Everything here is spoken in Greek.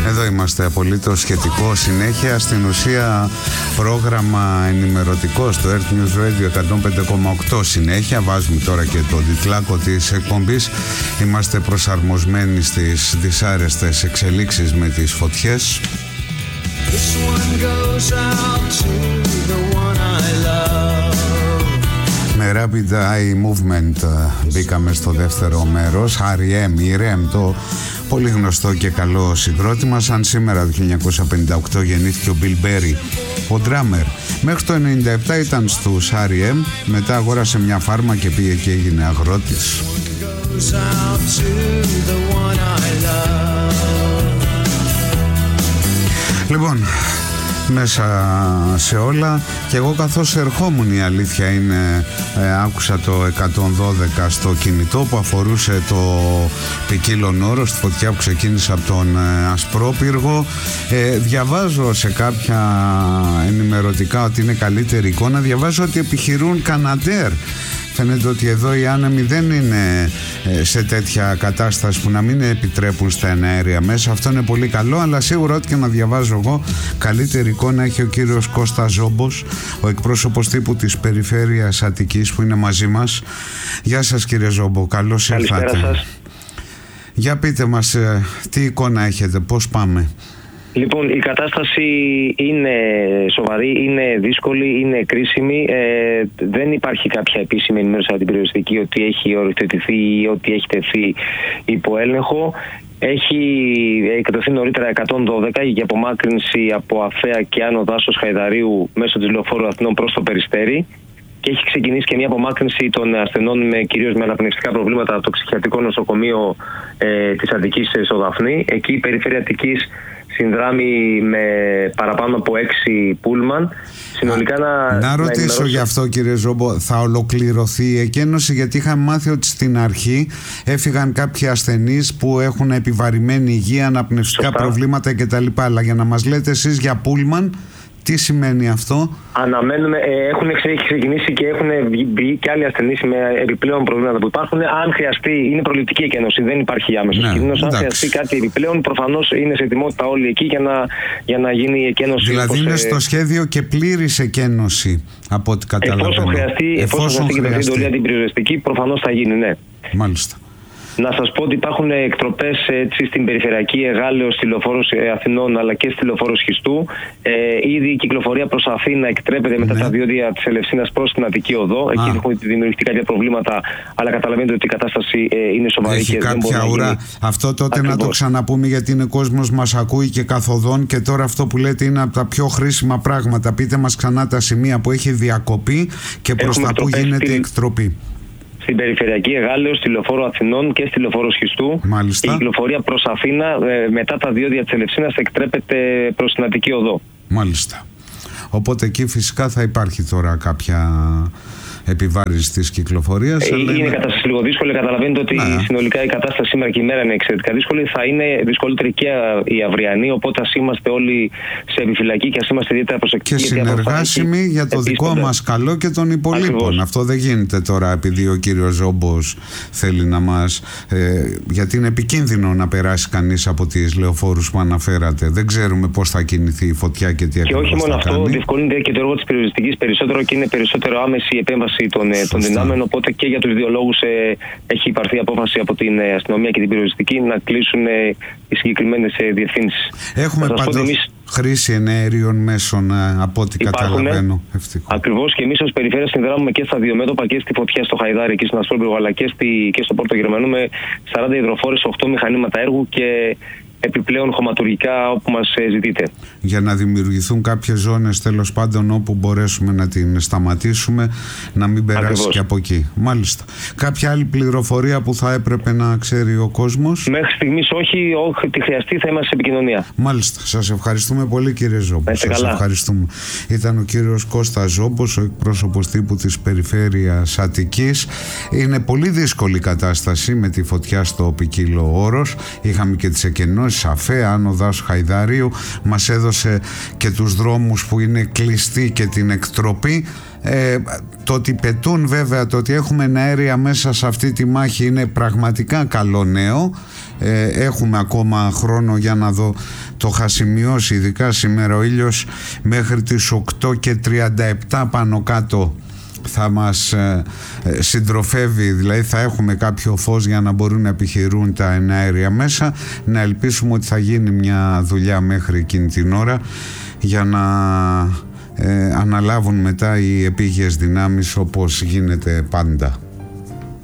Εδώ είμαστε απολύτως σχετικό. Συνέχεια στην ουσία πρόγραμμα ενημερωτικό στο Earth News Radio 105,8. Συνέχεια βάζουμε τώρα και το τιτλάκο της εκπομπής. Είμαστε προσαρμοσμένοι στις δυσάρεστες εξελίξεις με τις φωτιές. Με Rapid Eye Movement μπήκαμε στο δεύτερο μέρος. R.E.M. η R.E.M. το πολύ γνωστό και καλό συγκρότημα. Σαν σήμερα το 1958 γεννήθηκε ο Bill Berry, ο drummer. Μέχρι το 1997 ήταν στους R.E.M. Μετά αγόρασε μια φάρμα και πήγε και έγινε αγρότης. Λοιπόν, μέσα σε όλα, και εγώ καθώς ερχόμουν, η αλήθεια είναι, άκουσα το 112 στο κινητό που αφορούσε το ποικίλον όρος, τη φωτιά που ξεκίνησε από τον Ασπρόπυργο. Διαβάζω σε κάποια ενημερωτικά ότι είναι καλύτερη εικόνα. Διαβάζω ότι επιχειρούν Καναντέρ. Φαίνεται ότι εδώ οι άνεμοι δεν είναι σε τέτοια κατάσταση που να μην επιτρέπουν στα εναέρια μέσα. Αυτό είναι πολύ καλό, αλλά σίγουρα ό,τι και να διαβάζω εγώ, καλύτερη εικόνα έχει ο κύριος Κώστας Ζόμπος, ο εκπρόσωπος τύπου της Περιφέρειας Αττικής, που είναι μαζί μας. Γεια σας κύριε Ζόμπο, καλώς ήρθατε. Καλησπέρα σας. Για πείτε μας, τι εικόνα έχετε, πώς πάμε? Λοιπόν, η κατάσταση είναι σοβαρή, είναι δύσκολη, είναι κρίσιμη. Δεν υπάρχει κάποια επίσημη ενημέρωση από την περιοριστική ότι έχει οριοθετηθεί ή ότι έχει τεθεί υπό έλεγχο. Έχει εκδοθεί νωρίτερα 112 για απομάκρυνση από Αφαία και Άνω Δάσος Χαϊδαρίου μέσω της Λεωφόρου Αθηνών προς το Περιστέρι. Και έχει ξεκινήσει και μια απομάκρυνση των ασθενών κυρίως με αναπνευστικά προβλήματα από το ψυχιατρικό νοσοκομείο της Αττικής στο Δαφνί. Εκεί η Περιφέρεια Αττικής συνδράμει με παραπάνω από 6 πούλμαν. Συνολικά να ρωτήσω γι' αυτό κύριε Ζόμπο, θα ολοκληρωθεί η εκένωση? Γιατί είχαμε μάθει ότι στην αρχή έφυγαν κάποιοι ασθενείς που έχουν επιβαρημένη υγεία, αναπνευστικά προβλήματα κτλ. Αλλά για να μας λέτε εσείς για πούλμαν, τι σημαίνει αυτό? Αναμένουμε, έχει ξεκινήσει και έχουν μπει και άλλοι ασθενείς με επιπλέον προβλήματα που υπάρχουν. Αν χρειαστεί, είναι προληπτική εκένωση, δεν υπάρχει άμεσος κίνδυνος. Αν χρειαστεί κάτι επιπλέον, προφανώς είναι σε ετοιμότητα όλοι εκεί για να γίνει η εκένωση. Δηλαδή είναι στο σχέδιο και πλήρης εκένωση, από ό,τι καταλαβαίνω. Εφόσον χρειαστεί και εντολή αντιπυριοριστική, προφανώς θα γίνει, ναι. Μάλιστα. Να σας πω ότι υπάρχουν εκτροπές στην περιφερειακή Εγάλεως, στη Λεωφόρο Αθηνών αλλά και στη Λεωφόρο Σχιστού. Ήδη η κυκλοφορία προς Αθήνα εκτρέπεται μετά τα διόδια της Ελευσίνας προς την Αττική Οδό. Εκεί έχουν δημιουργηθεί κάποια προβλήματα, αλλά καταλαβαίνετε ότι η κατάσταση είναι σοβαρή. Έχει και κάποια δεν μπορεί ουρά. Να αυτό τότε ακριβώς. Να το ξαναπούμε, γιατί είναι κόσμος μας ακούει και καθοδόν, και τώρα αυτό που λέτε είναι από τα πιο χρήσιμα πράγματα. Πείτε μας ξανά τα σημεία που έχει διακοπεί και προς τα που γίνεται η εκτροπή. Στην περιφερειακή Εγάλεως, στη Λεωφόρο Αθηνών και στη Λεωφόρο Σχιστού. Μάλιστα. Η κυκλοφορία προς Αθήνα μετά τα διόδια της Ελευσίνας εκτρέπεται προς την Αττική Οδό. Μάλιστα. Οπότε εκεί φυσικά θα υπάρχει τώρα κάποια επιβάρυνση της κυκλοφορίας. Είναι κατάσταση λίγο δύσκολη. Καταλαβαίνετε ότι συνολικά η κατάσταση σήμερα και η μέρα είναι εξαιρετικά δύσκολη. Θα είναι δυσκολότερη και η αυριανή. Οπότε ας είμαστε όλοι σε επιφυλακή και ας είμαστε ιδιαίτερα προσεκτικοί. Και συνεργάσιμοι για το δικό μας καλό και των υπολείπων. Ακριβώς. Αυτό δεν γίνεται τώρα επειδή ο κύριος Ζόμπος θέλει να μας. Γιατί είναι επικίνδυνο να περάσει κανείς από τις λεωφόρους που αναφέρατε. Δεν ξέρουμε πώς θα κινηθεί η φωτιά και τι ακριβώς. Και όχι μόνο αυτό, διευκολύνεται και το έργο της περιοριστικής περισσότερο και είναι περισσότερο άμεση η επέμβαση των δυνάμεων. Οπότε και για τους δύο λόγους έχει υπαρθεί απόφαση από την αστυνομία και την περιοριστική να κλείσουν οι συγκεκριμένες διευθύνσεις. Έχουμε πάντως χρήση εναέριων μέσων από ό,τι καταλαβαίνω. Ακριβώς, και εμείς ως περιφέρεια συνδράμουμε και στα δύο μέτωπα, και στη φωτιά στο Χαϊδάρι και στον Ασπρόπυργο, αλλά και στο Πόρτο Γερμανού με 40 υδροφόρες, 8 μηχανήματα έργου και επιπλέον χωματουργικά όπου μας ζητείτε. Για να δημιουργηθούν κάποιες ζώνες τέλος πάντων όπου μπορέσουμε να την σταματήσουμε, να μην περάσει. Ακριβώς. Και από εκεί. Μάλιστα. Κάποια άλλη πληροφορία που θα έπρεπε να ξέρει ο κόσμος? Μέχρι στιγμής όχι, ό,τι χρειαστεί θα είμαστε σε επικοινωνία. Μάλιστα. Σας ευχαριστούμε πολύ κύριε Ζόμπο. Σας ευχαριστούμε. Ήταν ο κύριος Κώστας Ζόμπος, ο εκπρόσωπος τύπου της Περιφέρειας Αττικής. Είναι πολύ δύσκολη η κατάσταση με τη φωτιά στο ποικίλο όρος. Είχαμε και τις εκενώσεις Αφαία, Άνω Δάσου Χαϊδαρίου. Μας έδωσε και τους δρόμους που είναι κλειστοί και την εκτροπή. Το ότι πετούν, βέβαια, το ότι έχουμε αέρια μέσα σε αυτή τη μάχη είναι πραγματικά καλό νέο. Έχουμε ακόμα χρόνο για να δω, το είχα σημειώσει, ειδικά σήμερα ο ήλιος μέχρι τις 8:37 πάνω κάτω θα μας συντροφεύει, δηλαδή θα έχουμε κάποιο φως για να μπορούν να επιχειρούν τα εναέρια μέσα. Να ελπίσουμε ότι θα γίνει μια δουλειά μέχρι εκείνη την ώρα για να αναλάβουν μετά οι επίγειες δυνάμεις, όπως γίνεται πάντα.